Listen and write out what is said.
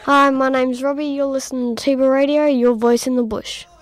Hi, my name's Robbie. You're listening to Tiba Radio, your voice in the bush.